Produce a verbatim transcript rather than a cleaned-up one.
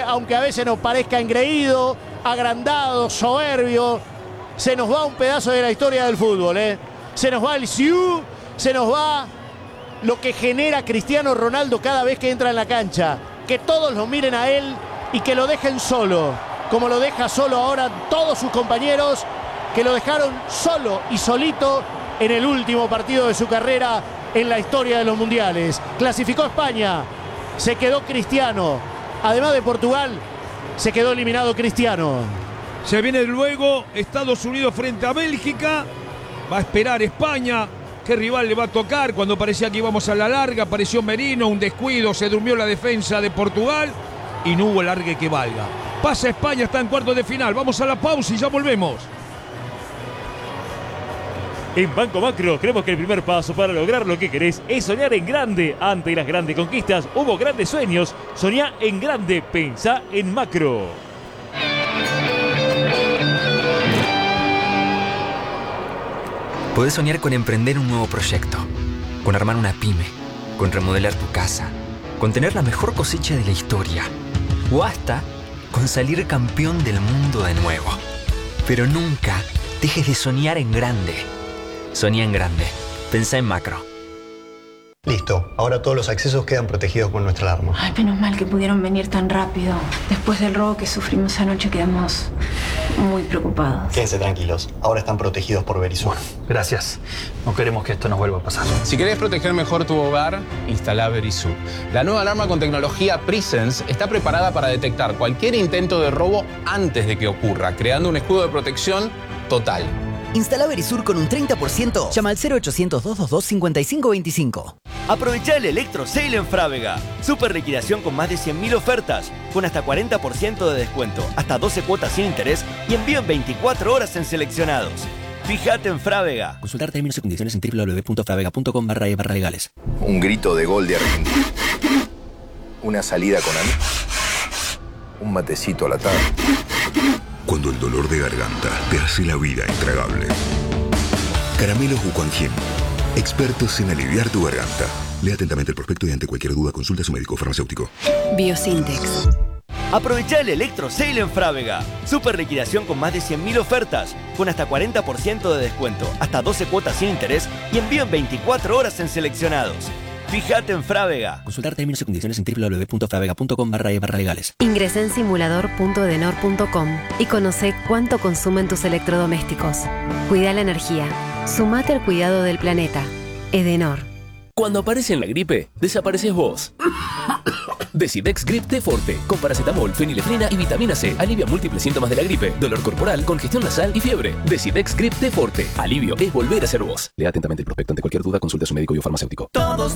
aunque a veces nos parezca engreído, agrandado, soberbio, se nos va un pedazo de la historia del fútbol, ¿eh? Se nos va el Siu, se nos va lo que genera Cristiano Ronaldo cada vez que entra en la cancha. Que todos lo miren a él y que lo dejen solo, como lo deja solo ahora todos sus compañeros, que lo dejaron solo y solito en el último partido de su carrera en la historia de los mundiales. Clasificó España, se quedó Cristiano. Además de Portugal, se quedó eliminado Cristiano. Se viene luego Estados Unidos frente a Bélgica. Va a esperar España. ¿Qué rival le va a tocar? Cuando parecía que íbamos a la larga, apareció Merino, un descuido, se durmió la defensa de Portugal y no hubo largue que valga. Pasa España, está en cuartos de final. Vamos a la pausa y ya volvemos. En Banco Macro creemos que el primer paso para lograr lo que querés es soñar en grande. Ante las grandes conquistas hubo grandes sueños. Soñá en grande, pensá en macro. Podés soñar con emprender un nuevo proyecto, con armar una pyme, con remodelar tu casa, con tener la mejor cosecha de la historia o hasta con salir campeón del mundo de nuevo. Pero nunca dejes de soñar en grande. Soñá en grande. Pensá en macro. Listo. Ahora todos los accesos quedan protegidos con nuestra alarma. Ay, menos mal que pudieron venir tan rápido. Después del robo que sufrimos anoche quedamos muy preocupados. Quédense tranquilos. Ahora están protegidos por Verisur. Gracias. No queremos que esto nos vuelva a pasar. Si querés proteger mejor tu hogar, instala Verisur. La nueva alarma con tecnología Presence está preparada para detectar cualquier intento de robo antes de que ocurra, creando un escudo de protección total. Instala Verisur con un treinta por ciento. Llama al cero ochocientos, doscientos veintidós, cincuenta y cinco veinticinco. Aprovecha el Electro Sale en Frávega. Super liquidación con más de cien mil ofertas, con hasta cuarenta por ciento de descuento, hasta doce cuotas sin interés y envío en veinticuatro horas en seleccionados. Fíjate en Frávega. Consultar términos y condiciones en doble u doble u doble u punto fravega punto com barra e barra legales. Un grito de gol de Argentina. Una salida con amigos. Un matecito a la tarde. Cuando el dolor de garganta te hace la vida intragable. Caramelos Wuquanjin. Expertos en aliviar tu garganta. Lea atentamente el prospecto y ante cualquier duda consulta a su médico farmacéutico. Biosintex. Aprovecha el Electro Sale en Frávega. Super liquidación con más de cien mil ofertas, con hasta cuarenta por ciento de descuento, hasta doce cuotas sin interés y envío en veinticuatro horas en seleccionados. Fíjate en Frávega. Consultar términos y condiciones en doble u doble u doble u punto fravega punto com barra e barra legales. Ingresá en simulador punto edenor punto com y conoce cuánto consumen tus electrodomésticos. Cuida la energía. Sumate al cuidado del planeta. Edenor. Cuando aparece en la gripe, desapareces vos. Decidex Grip T Forte, con paracetamol, fenilefrina y vitamina C. Alivia múltiples síntomas de la gripe, dolor corporal, congestión nasal y fiebre. Decidex Grip T Forte. Alivio es volver a ser vos. Lea atentamente el prospecto. Ante cualquier duda, consulte a su médico y o farmacéutico. Todos